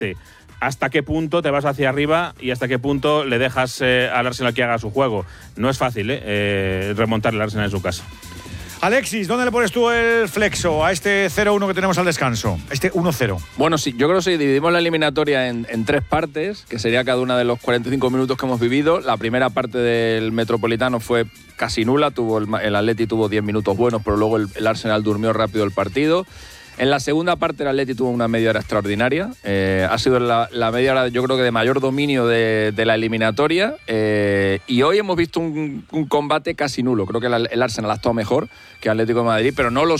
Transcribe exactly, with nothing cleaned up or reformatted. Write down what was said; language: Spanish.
Sí. ¿Hasta qué punto te vas hacia arriba y hasta qué punto le dejas eh, al Arsenal que haga su juego? No es fácil eh, eh, remontar el Arsenal en su casa. Alexis, ¿dónde le pones tú el flexo a este cero uno que tenemos al descanso? Este uno cero. Bueno, sí, yo creo que sí, dividimos la eliminatoria en, en tres partes, que sería cada una de los cuarenta y cinco minutos que hemos vivido. La primera parte del Metropolitano fue casi nula, tuvo el, el Atleti tuvo diez minutos buenos, pero luego el, el Arsenal durmió rápido el partido. En la segunda parte el Atleti tuvo una media hora extraordinaria. Eh, ha sido la, la media hora, yo creo que de mayor dominio de, de la eliminatoria. Eh, y hoy hemos visto un, un combate casi nulo. Creo que el, el Arsenal ha estado mejor que el Atlético de Madrid, pero no lo